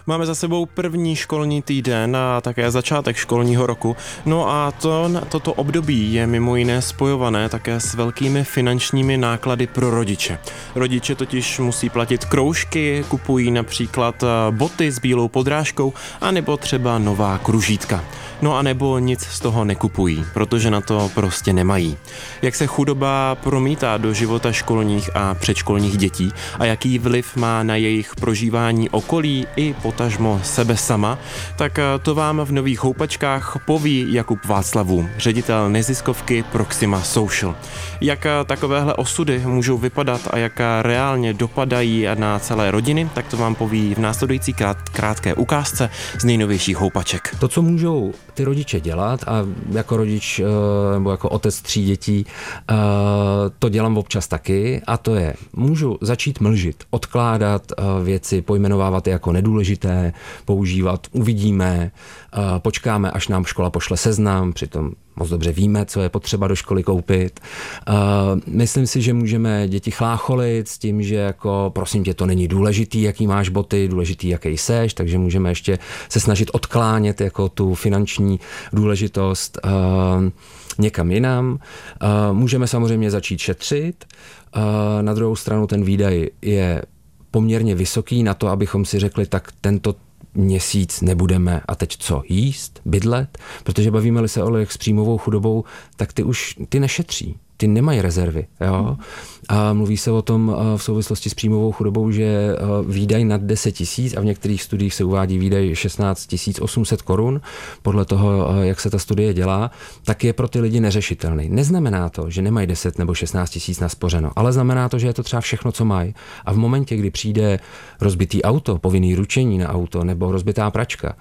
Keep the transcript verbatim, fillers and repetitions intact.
Máme za sebou první školní týden a také začátek školního roku. No a to, toto období je mimo jiné spojované také s velkými finančními náklady pro rodiče. Rodiče totiž musí platit kroužky, kupují například boty s bílou podrážkou anebo třeba nová kružítka. No a nebo nic z toho nekupují, protože na to prostě nemají. Jak se chudoba promítá do života školních a předškolních dětí a jaký vliv má na jejich prožívání okolí i potažmo sebe sama, tak to vám v Nových houpačkách poví Jakub Václavů, ředitel neziskovky Proxima Social. Jak takovéhle osudy můžou vypadat a jak reálně dopadají na celé rodiny, tak to vám poví v následující krát, krátké ukázce z nejnovějších houpaček. To, co můžou ty rodiče dělat, a jako rodič nebo jako otec tří dětí to dělám občas taky, a to je, můžu začít mlžit, odkládat věci, pojmenovávat je jako nedůležité, používat uvidíme, počkáme, až nám škola pošle seznam, přitom moc dobře víme, co je potřeba do školy koupit. Myslím si, že můžeme děti chlácholit s tím, že jako prosím tě, to není důležitý, jaký máš boty, důležitý, jaký seš, takže můžeme ještě se snažit odklánět jako tu finanční důležitost někam jinam. Můžeme samozřejmě začít šetřit. Na druhou stranu ten výdaj je poměrně vysoký na to, abychom si řekli, tak tento měsíc nebudeme a teď co, jíst, bydlet, protože bavíme-li se o lidech s příjmovou chudobou, tak ty už, ty nešetří, ty nemají rezervy, jo. A mluví se o tom v souvislosti s příjmovou chudobou, že výdaj nad deset tisíc a v některých studiích se uvádí výdaj šestnáct tisíc osm set korun, podle toho, jak se ta studie dělá, tak je pro ty lidi neřešitelný. Neznamená to, že nemají deset nebo šestnáct tisíc naspořeno, ale znamená to, že je to třeba všechno, co mají. A v momentě, kdy přijde rozbitý auto, povinný ručení na auto nebo rozbitá pračka,